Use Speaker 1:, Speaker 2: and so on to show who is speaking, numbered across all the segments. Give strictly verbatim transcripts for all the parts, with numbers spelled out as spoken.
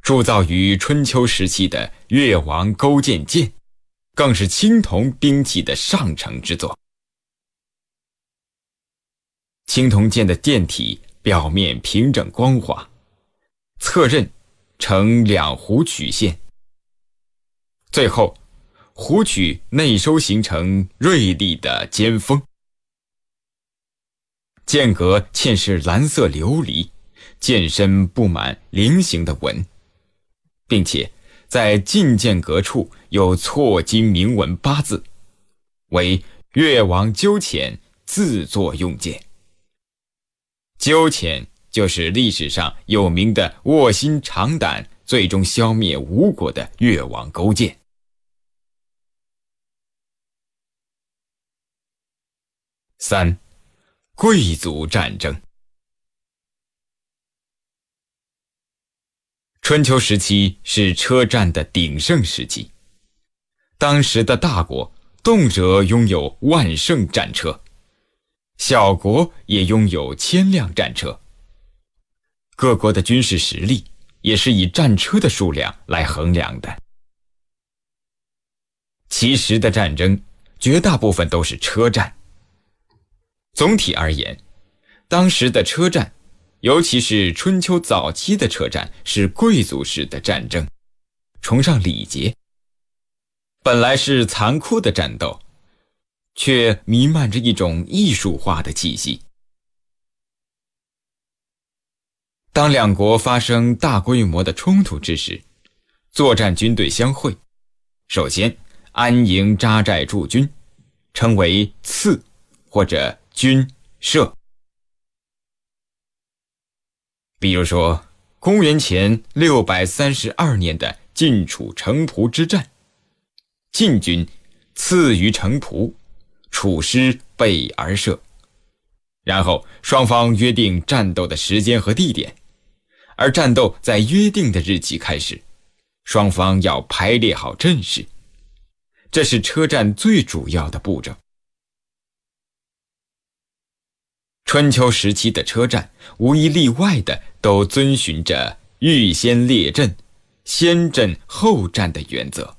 Speaker 1: 铸造于春秋时期的越王勾践剑，更是青铜兵器的上乘之作。青铜剑的剑体表面平整光滑，侧刃呈两弧曲线，最后弧曲内收形成锐利的尖锋。剑格嵌饰蓝色琉璃，剑身布满菱形的纹，并且在进剑格处有错金铭文八字，为越王纠潜自作用剑。纠潜就是历史上有名的卧薪尝胆，最终消灭吴国的越王勾践。三、贵族战争。春秋时期是车战的鼎盛时期，当时的大国动辄拥有万乘战车，小国也拥有千辆战车。各国的军事实力也是以战车的数量来衡量的。其实的战争绝大部分都是车战。总体而言，当时的车战，尤其是春秋早期的车战，是贵族式的战争，崇尚礼节。本来是残酷的战斗，却弥漫着一种艺术化的气息。当两国发生大规模的冲突之时，作战军队相会，首先安营扎寨驻军，称为刺或者军社。比如说公元前六百三十二年的晋楚城濮之战，晋军刺于城濮，楚师备而射，然后双方约定战斗的时间和地点，而战斗在约定的日期开始，双方要排列好阵势，这是车战最主要的步骤。春秋时期的车战无一例外的都遵循着预先列阵、先阵后战的原则。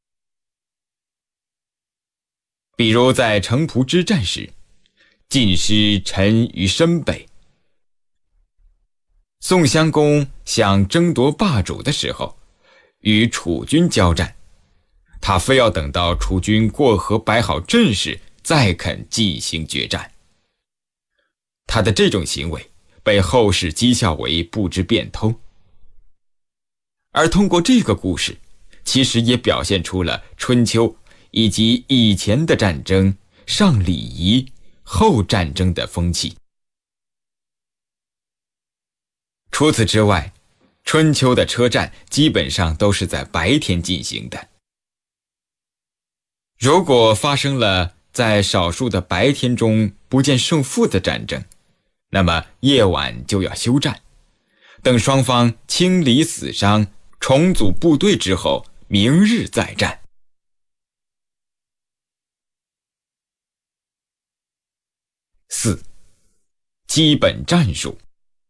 Speaker 1: 比如在城濮之战时，晋师陈于深北，宋襄公想争夺霸主的时候，与楚军交战，他非要等到楚军过河摆好阵势，再肯进行决战。他的这种行为被后世讥笑为不知变通。而通过这个故事，其实也表现出了春秋以及以前的战争上礼仪后战争的风气。除此之外，春秋的车战基本上都是在白天进行的。如果发生了在少数的白天中不见胜负的战争，那么夜晚就要休战，等双方清理死伤，重组部队之后，明日再战。四、基本战术。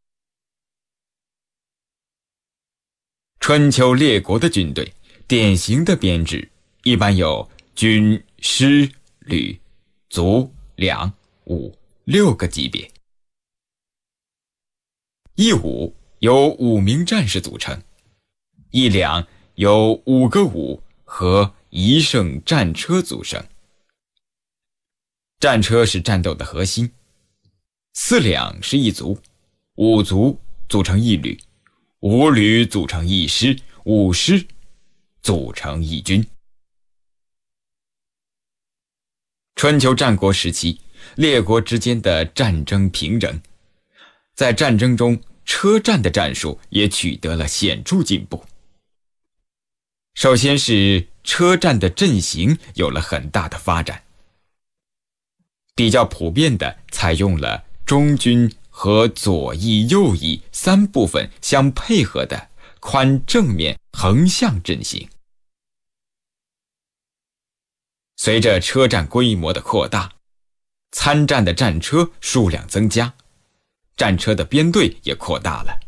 Speaker 1: 春秋列国的军队典型的编制一般有军、师、旅、卒、两、伍六个级别。一伍由五名战士组成，一两由五个伍和一乘战车组成。战车是战斗的核心，四两是一卒，五卒组成一旅，五旅组成一师，五师组成一军。春秋战国时期，列国之间的战争平整，在战争中车战的战术也取得了显著进步。首先是车战的阵型有了很大的发展，比较普遍的采用了中军和左翼右翼三部分相配合的宽正面横向阵型。随着车战规模的扩大，参战的战车数量增加，战车的编队也扩大了。